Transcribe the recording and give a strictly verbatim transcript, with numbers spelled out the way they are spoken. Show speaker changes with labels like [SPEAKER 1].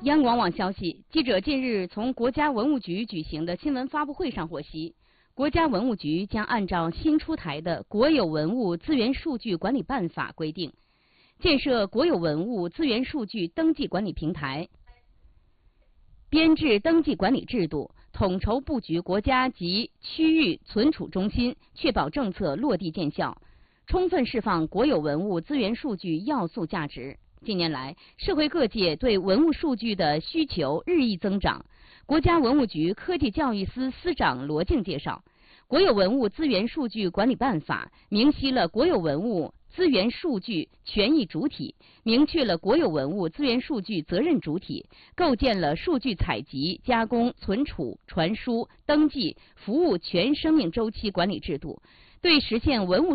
[SPEAKER 1] 央广网消息，记者近日从国家文物局举行的新闻发布会上获悉，国家文物局将按照新出台的《国有文物资源数据管理办法》规定，建设国有文物资源数据登记管理平台，编制登记管理制度，统筹布局国家及区域存储中心，确保政策落地见效，充分释放国有文物资源数据要素价值。近年来，社会各界对文物数据的需求日益增长。国家文物局科技教育司司长罗静介绍，《国有文物资源数据管理办法》明晰了国有文物资源数据权益主体，明确了国有文物资源数据责任主体，构建了数据采集、加工、存储、传输、登记、服务全生命周期管理制度，对实现文物